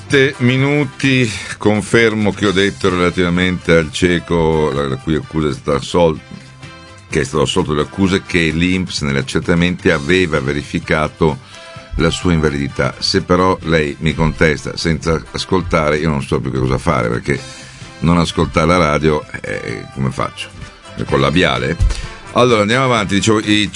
7 minuti, confermo che ho detto relativamente al cieco la cui accusa è stata assolta, che è stato assolto delle accuse, che l'INPS negli accertamenti aveva verificato la sua invalidità. Se però lei mi contesta senza ascoltare, io non so più che cosa fare, perché non ascoltare la radio, come faccio? Con labiale? Allora andiamo avanti, dicevo, i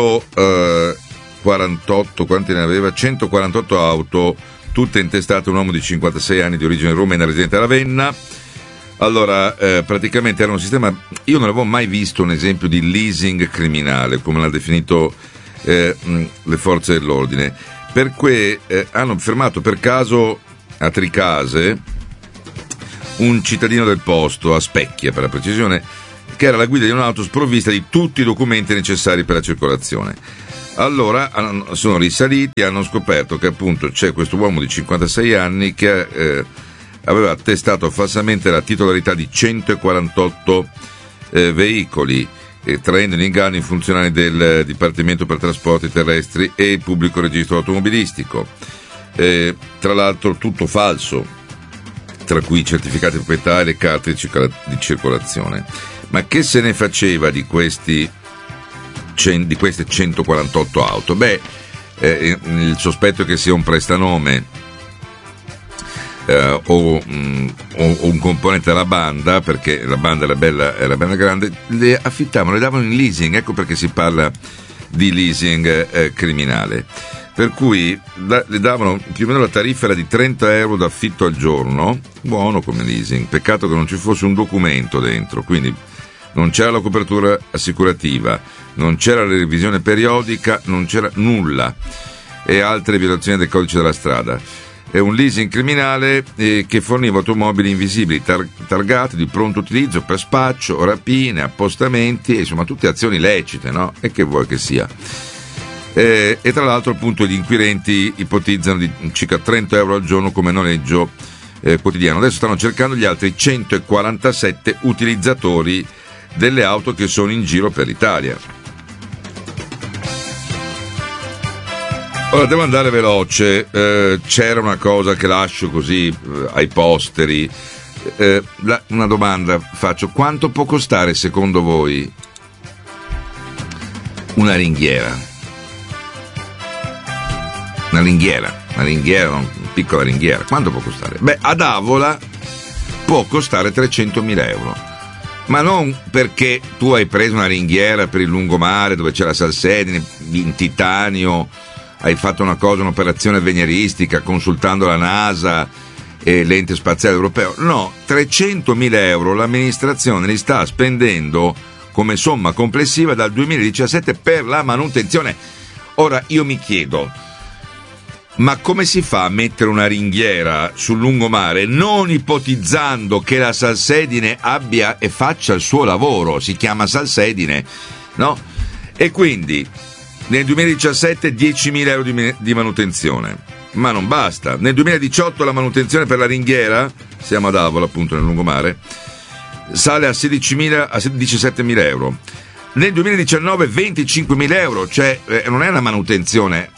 148, quanti ne aveva? 148 auto, tutte intestate a un uomo di 56 anni di origine rumena residente a Ravenna. Allora, praticamente era un sistema, io non avevo mai visto un esempio di leasing criminale, come l'ha definito le forze dell'ordine, per cui hanno fermato per caso a Tricase un cittadino del posto, a Specchia per la precisione, che era la guida di un'auto sprovvista di tutti i documenti necessari per la circolazione. Allora sono risaliti e hanno scoperto che appunto c'è questo uomo di 56 anni che aveva attestato falsamente la titolarità di 148 veicoli, traendo in inganno i funzionari del Dipartimento per Trasporti Terrestri e il pubblico registro automobilistico. Tra l'altro tutto falso, tra cui i certificati di proprietà e le carte di circolazione. Ma che se ne faceva di queste 148 auto? Beh, il sospetto è che sia un prestanome o un componente della banda, perché la banda era bella grande, le affittavano, le davano in leasing, ecco perché si parla di leasing criminale. Per cui le davano più o meno la tariffa era di 30 euro d'affitto al giorno, buono come leasing, peccato che non ci fosse un documento dentro, quindi non c'era la copertura assicurativa, non c'era la revisione periodica, non c'era nulla, e altre violazioni del codice della strada. È un leasing criminale che forniva automobili invisibili targate di pronto utilizzo per spaccio, rapine, appostamenti, insomma tutte azioni lecite, no? E che vuoi che sia. E tra l'altro appunto gli inquirenti ipotizzano di circa 30 euro al giorno come noleggio quotidiano. Adesso stanno cercando gli altri 147 utilizzatori delle auto che sono in giro per l'Italia. Ora devo andare veloce, c'era una cosa che lascio così ai posteri, una domanda faccio: quanto può costare secondo voi una ringhiera? Una piccola ringhiera, quanto può costare? Beh, ad Avola può costare 300.000 euro, ma non perché tu hai preso una ringhiera per il lungomare dove c'è la salsedine in titanio, hai fatto un'operazione avveniristica consultando la NASA e l'ente spaziale europeo. No, 300.000 euro l'amministrazione li sta spendendo come somma complessiva dal 2017 per la manutenzione. Ora io mi chiedo, ma come si fa a mettere una ringhiera sul lungomare non ipotizzando che la salsedine abbia e faccia il suo lavoro? Si chiama salsedine, no? E quindi nel 2017 10.000 euro di manutenzione, ma non basta. Nel 2018 la manutenzione per la ringhiera, siamo ad Avola appunto nel lungomare, sale a 17.000 euro. Nel 2019 25.000 euro, cioè non è una manutenzione,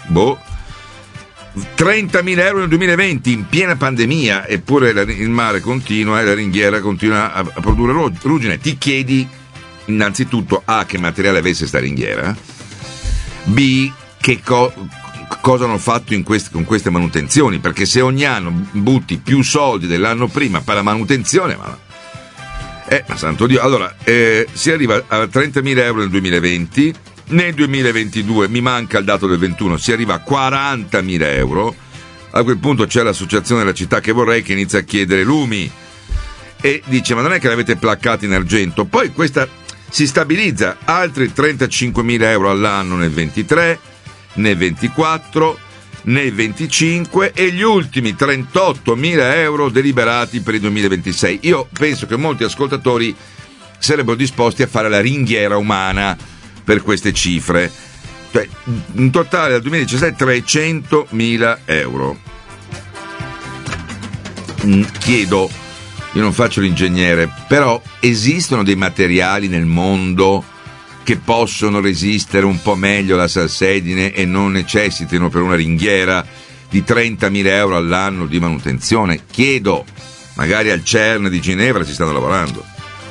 30.000 euro nel 2020 in piena pandemia, eppure il mare continua e la ringhiera continua a produrre ruggine. Ti chiedi innanzitutto A, che materiale avesse sta ringhiera, B, che cosa hanno fatto con queste manutenzioni, perché se ogni anno butti più soldi dell'anno prima per la manutenzione, ma santo Dio. Allora si arriva a 30.000 euro nel 2020. Nel 2022, mi manca il dato del 21, si arriva a 40.000 euro. A quel punto c'è l'associazione della città che vorrei, che inizia a chiedere lumi e dice: ma non è che l'avete placcata in argento? Poi questa si stabilizza altri 35.000 euro all'anno nel 23, nel 24, nel 25 e gli ultimi 38.000 euro deliberati per il 2026. Io penso che molti ascoltatori sarebbero disposti a fare la ringhiera umana per queste cifre, cioè in totale dal 2017 300.000 euro. Chiedo, io non faccio l'ingegnere, però esistono dei materiali nel mondo che possono resistere un po' meglio alla salsedine e non necessitino per una ringhiera di 30.000 euro all'anno di manutenzione. Chiedo, magari al CERN di Ginevra ci stanno lavorando.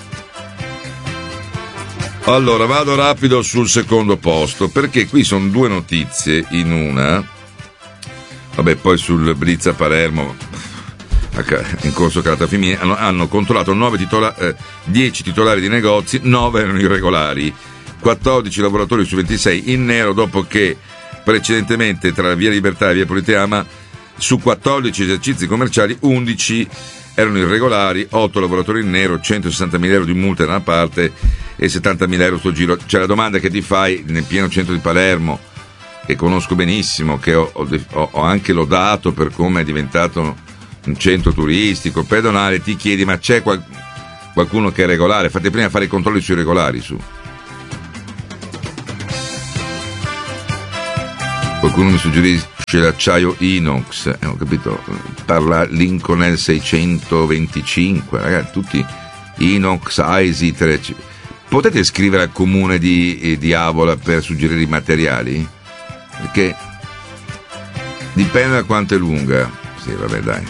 Allora, vado rapido sul secondo posto, perché qui sono due notizie in una. Vabbè, poi sul Blitz a Palermo, in corso Calatafimi, hanno controllato 10 titolari di negozi, 9 erano irregolari, 14 lavoratori su 26 in nero, dopo che precedentemente tra Via Libertà e Via Politeama su 14 esercizi commerciali 11 erano irregolari, 8 lavoratori in nero, 160.000 euro di multa da una parte e 70.000 euro sto giro. C'è la domanda che ti fai nel pieno centro di Palermo, che conosco benissimo, che ho anche lodato per come è diventato un centro turistico, pedonale, ti chiedi, ma c'è qualcuno che è regolare? Fate prima fare i controlli sui regolari, su. Qualcuno mi suggerisce l'acciaio inox, ho capito, parla Lincoln 625, ragazzi, tutti inox, ISIT. Potete scrivere al comune di Avola per suggerire i materiali? Perché dipende da quanto è lunga. Sì, vabbè, dai.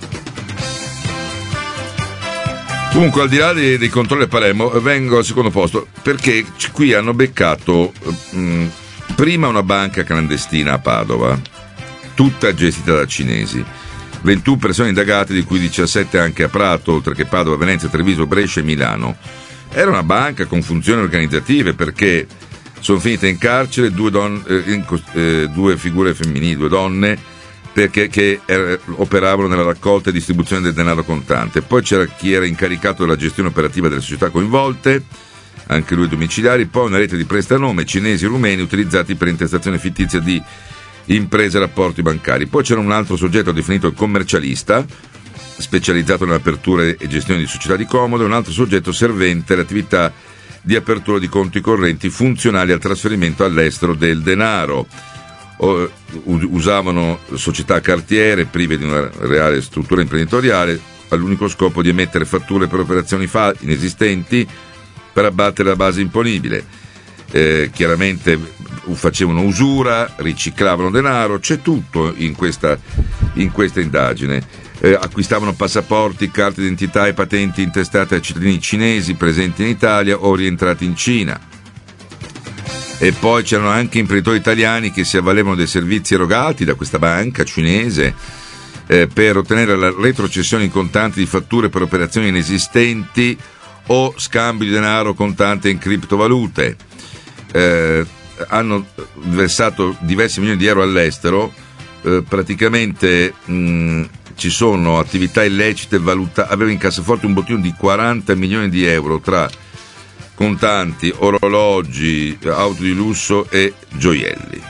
Comunque, al di là dei controlli a Palermo, vengo al secondo posto, perché qui hanno beccato prima una banca clandestina a Padova, tutta gestita da cinesi. 21 persone indagate, di cui 17 anche a Prato, oltre che Padova, Venezia, Treviso, Brescia e Milano. Era una banca con funzioni organizzative, perché sono finite in carcere due figure femminili, 2 donne, che operavano nella raccolta e distribuzione del denaro contante. Poi c'era chi era incaricato della gestione operativa delle società coinvolte, anche lui domiciliari, poi una rete di prestanome cinesi e rumeni utilizzati per intestazione fittizia di imprese e rapporti bancari. Poi c'era un altro soggetto definito il commercialista, specializzato nell'apertura e gestione di società di comodo, e un altro soggetto servente all'attività di apertura di conti correnti funzionali al trasferimento all'estero del denaro. Usavano società cartiere prive di una reale struttura imprenditoriale, all'unico scopo di emettere fatture per operazioni inesistenti per abbattere la base imponibile. Chiaramente facevano usura, riciclavano denaro, c'è tutto in questa indagine. Acquistavano passaporti, carte d'identità e patenti intestate a cittadini cinesi presenti in Italia o rientrati in Cina. E poi c'erano anche imprenditori italiani che si avvalevano dei servizi erogati da questa banca cinese per ottenere la retrocessione in contanti di fatture per operazioni inesistenti o scambio di denaro contante in criptovalute. Hanno versato diversi milioni di euro all'estero, praticamente ci sono attività illecite, aveva in cassaforte un bottino di 40 milioni di euro tra contanti, orologi, auto di lusso e gioielli.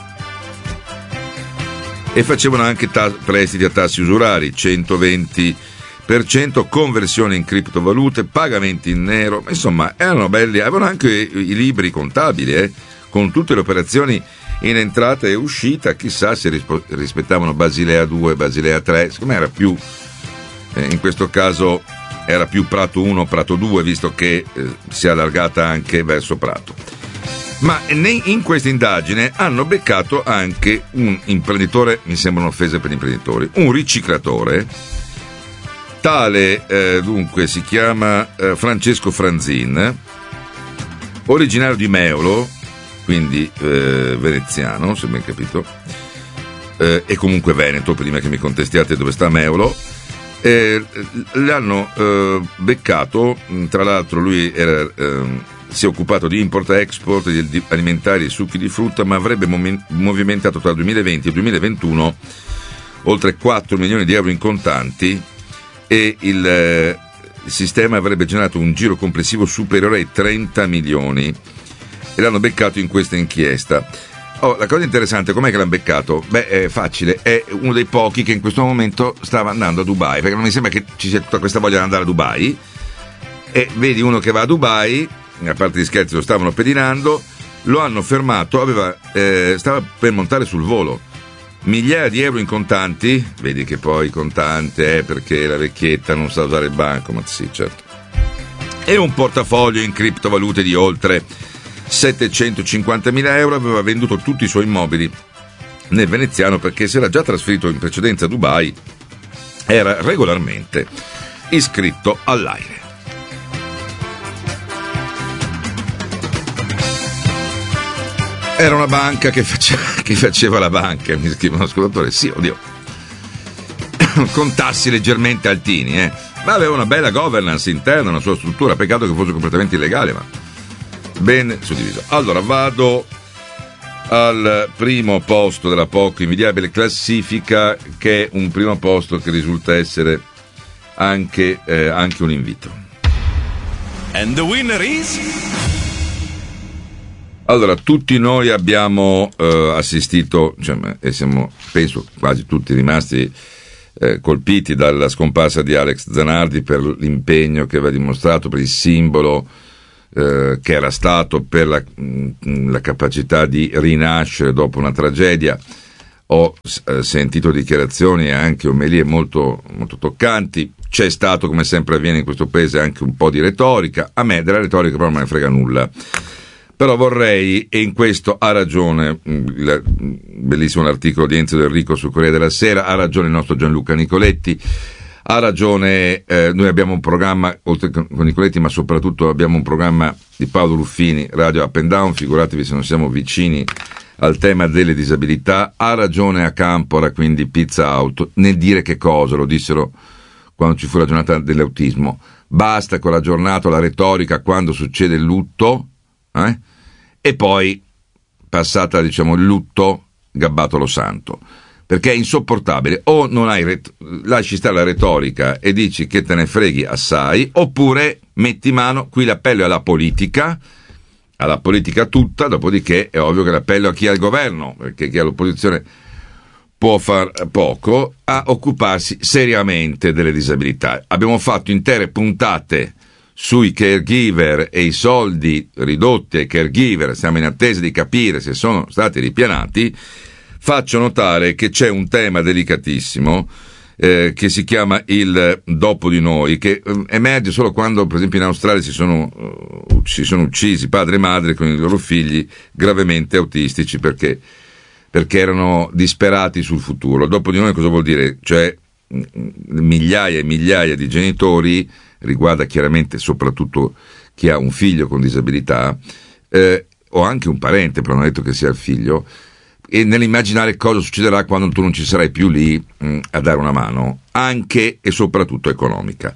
E facevano anche prestiti a tassi usurari, 120%, conversione in criptovalute, pagamenti in nero, insomma erano belli, avevano anche i libri contabili, con tutte le operazioni in entrata e uscita, chissà se rispettavano Basilea 2, Basilea 3, secondo me era più, in questo caso era più Prato 1, Prato 2, visto che si è allargata anche verso Prato. Ma in questa indagine hanno beccato anche un imprenditore, mi sembra un'offesa per gli imprenditori, un riciclatore, tale dunque si chiama Francesco Franzin, originario di Meolo, quindi veneziano, se ben capito, e comunque veneto, prima che mi contestiate dove sta Meolo. L'hanno beccato, tra l'altro lui si è occupato di import-export di alimentari e succhi di frutta, ma avrebbe movimentato tra il 2020 e il 2021 oltre 4 milioni di euro in contanti, e il sistema avrebbe generato un giro complessivo superiore ai 30 milioni, e l'hanno beccato in questa inchiesta. La cosa interessante, com'è che l'hanno beccato? Beh, è facile, è uno dei pochi che in questo momento stava andando a Dubai, perché non mi sembra che ci sia tutta questa voglia di andare a Dubai, e vedi uno che va a Dubai, a parte gli scherzi, lo stavano pedinando, lo hanno fermato, stava per montare sul volo, migliaia di euro in contanti, vedi che poi contante perché la vecchietta non sa usare il bancomat, sì certo, e un portafoglio in criptovalute di oltre 750.000 euro. Aveva venduto tutti i suoi immobili nel veneziano perché si era già trasferito in precedenza a Dubai, era regolarmente iscritto all'AIRE. Era una banca che faceva la banca, mi scrive un ascoltatore. Sì, oddio, con tassi leggermente altini, ma aveva una bella governance interna, una sua struttura, peccato che fosse completamente illegale, ma ben suddiviso. Allora vado al primo posto della poco invidiabile classifica, che è un primo posto che risulta essere anche un invito. And the winner is... Allora, tutti noi abbiamo assistito, e siamo, penso, quasi tutti rimasti colpiti dalla scomparsa di Alex Zanardi, per l'impegno che aveva dimostrato, per il simbolo che era stato, per la capacità di rinascere dopo una tragedia. Ho sentito dichiarazioni e anche omelie molto, molto toccanti. C'è stato, come sempre avviene in questo paese, anche un po' di retorica. A me della retorica però non me ne frega nulla. Però vorrei, e in questo ha ragione, bellissimo l'articolo di Enzo Del Rico sul Corriere della Sera, ha ragione il nostro Gianluca Nicoletti, ha ragione, noi abbiamo un programma, oltre con Nicoletti, ma soprattutto abbiamo un programma di Paolo Ruffini, Radio Up and Down, figuratevi se non siamo vicini al tema delle disabilità. Ha ragione a Campora, quindi Pizza Out, nel dire che cosa, lo dissero quando ci fu la giornata dell'autismo, basta con la giornata, la retorica quando succede il lutto, e poi passata, diciamo, il lutto, gabbato lo santo, perché è insopportabile. O non hai lasci stare la retorica e dici che te ne freghi assai, oppure metti mano, qui l'appello è alla politica tutta, dopodiché è ovvio che l'appello a chi è al governo, perché chi è all'opposizione può far poco, a occuparsi seriamente delle disabilità. Abbiamo fatto intere puntate sui caregiver e i soldi ridotti ai caregiver, siamo in attesa di capire se sono stati ripianati. Faccio notare che c'è un tema delicatissimo che si chiama il dopo di noi, che emerge solo quando, per esempio, in Australia si sono uccisi padre e madre con i loro figli gravemente autistici perché erano disperati sul futuro. Dopo di noi cosa vuol dire? Cioè migliaia e migliaia di genitori, riguarda chiaramente soprattutto chi ha un figlio con disabilità o anche un parente, però non è detto che sia il figlio, e nell'immaginare cosa succederà quando tu non ci sarai più lì a dare una mano, anche e soprattutto economica.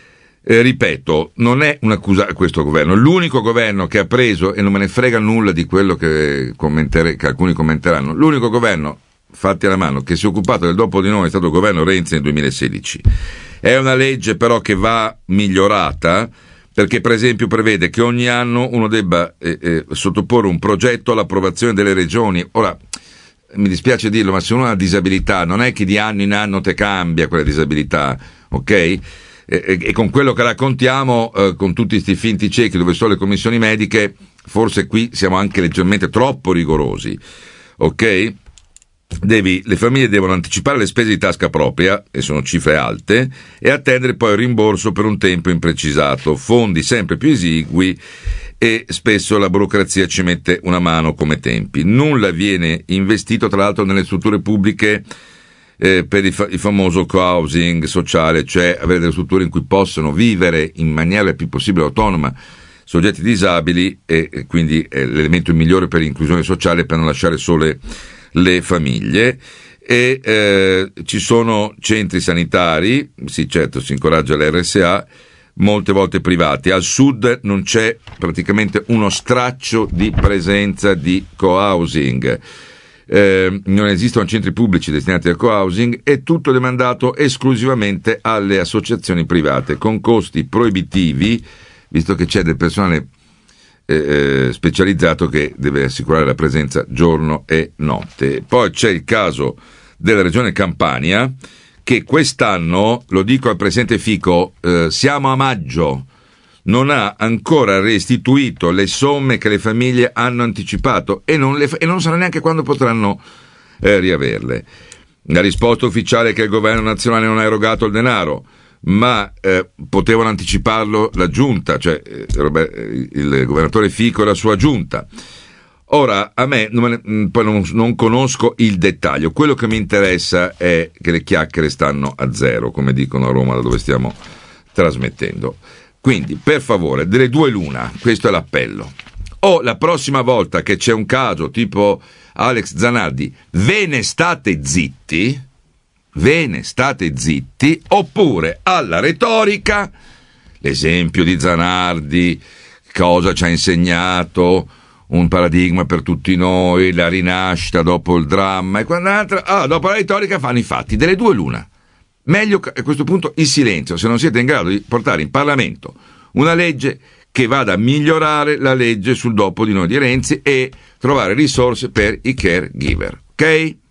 Ripeto, non è un'accusa a questo governo, l'unico governo che ha preso, e non me ne frega nulla di quello che alcuni commenteranno, l'unico governo, fatti alla mano, che si è occupato del dopo di noi è stato il governo Renzi nel 2016. È una legge però che va migliorata, perché per esempio prevede che ogni anno uno debba sottoporre un progetto all'approvazione delle regioni. Ora, mi dispiace dirlo, ma se uno ha una disabilità non è che di anno in anno te cambia quella disabilità, ok? E con quello che raccontiamo, con tutti questi finti ciechi dove sono le commissioni mediche, forse qui siamo anche leggermente troppo rigorosi, ok? Le famiglie devono anticipare le spese di tasca propria, e sono cifre alte, e attendere poi il rimborso per un tempo imprecisato, fondi sempre più esigui, e spesso la burocrazia ci mette una mano come tempi. Nulla viene investito tra l'altro nelle strutture pubbliche per il famoso co-housing sociale, cioè avere delle strutture in cui possono vivere in maniera il più possibile autonoma soggetti disabili, e quindi è l'elemento migliore per l'inclusione sociale, per non lasciare sole le famiglie. E ci sono centri sanitari, sì, certo, si incoraggia l'RSA, molte volte privati. Al sud non c'è praticamente uno straccio di presenza di co-housing, non esistono centri pubblici destinati al co-housing, è tutto demandato esclusivamente alle associazioni private, con costi proibitivi, visto che c'è del personale specializzato che deve assicurare la presenza giorno e notte. Poi c'è il caso della regione Campania, che quest'anno, lo dico al presidente Fico, siamo a maggio, non ha ancora restituito le somme che le famiglie hanno anticipato, e non sa neanche quando potranno riaverle. La risposta ufficiale è che il governo nazionale non ha erogato il denaro, ma potevano anticiparlo la giunta, cioè il governatore Fico e la sua giunta. Ora, a me poi non conosco il dettaglio, quello che mi interessa è che le chiacchiere stanno a zero, come dicono a Roma, da dove stiamo trasmettendo. Quindi, per favore, delle due l'una, questo è l'appello. O la prossima volta che c'è un caso tipo Alex Zanardi, ve ne state zitti, oppure alla retorica, l'esempio di Zanardi, cosa ci ha insegnato, un paradigma per tutti noi, la rinascita dopo il dramma e quant'altro. Dopo la retorica fanno i fatti, delle due l'una. Meglio a questo punto il silenzio, se non siete in grado di portare in Parlamento una legge che vada a migliorare la legge sul dopo di noi di Renzi e trovare risorse per i caregiver, ok?